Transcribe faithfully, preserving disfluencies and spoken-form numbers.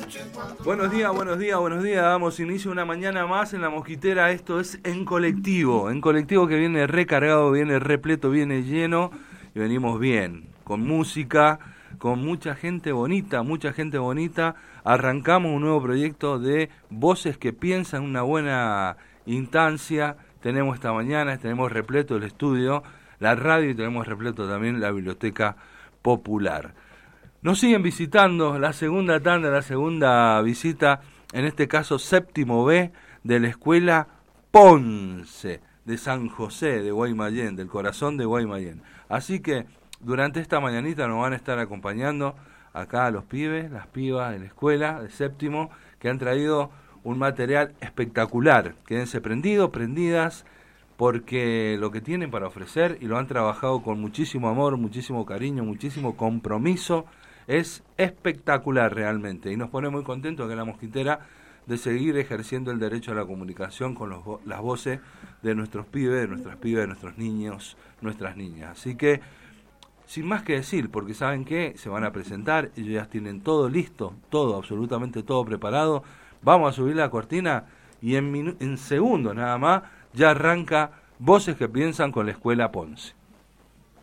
Buenos días, buenos días, buenos días. Damos inicio a una mañana más en La Mosquitera. Esto es En Colectivo. En Colectivo que viene recargado, viene repleto, viene lleno. Y venimos bien, con música, con mucha gente bonita, mucha gente bonita. Arrancamos un nuevo proyecto de Voces que Piensan, una buena instancia. Tenemos esta mañana, tenemos repleto el estudio, la radio y tenemos repleto también la biblioteca popular. Nos siguen visitando, la segunda tanda, la segunda visita, en este caso séptimo B, de la escuela Ponce, de San José de Guaymallén, del corazón de Guaymallén. Así que durante esta mañanita nos van a estar acompañando acá los pibes, las pibas de la escuela de séptimo, que han traído un material espectacular. Quédense prendidos, prendidas, porque lo que tienen para ofrecer, y lo han trabajado con muchísimo amor, muchísimo cariño, muchísimo compromiso, es espectacular realmente, y nos pone muy contentos que La Mosquitera de seguir ejerciendo el derecho a la comunicación con los, las voces de nuestros pibes, de nuestras pibes, de nuestros niños, nuestras niñas. Así que, sin más que decir, porque saben que se van a presentar, ellos ya tienen todo listo, todo, absolutamente todo preparado. Vamos a subir la cortina y en, minu- en segundos nada más ya arranca Voces que Piensan con la Escuela Ponce.